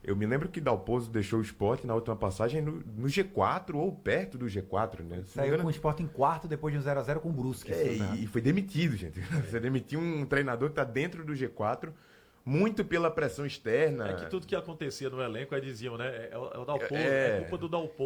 Eu me lembro que Dalpozo deixou o Sport na última passagem no G4 ou perto do G4, né? Se não me Saiu engano, com o Sport em quarto depois de um 0x0 com o Brusque. se eu não tô errado. e foi demitido, gente. Você demitiu um treinador que está dentro do G4, muito pela pressão externa. É que tudo que acontecia no elenco, aí diziam, né? É o Dalpozo, É. é culpa do Dalpozo.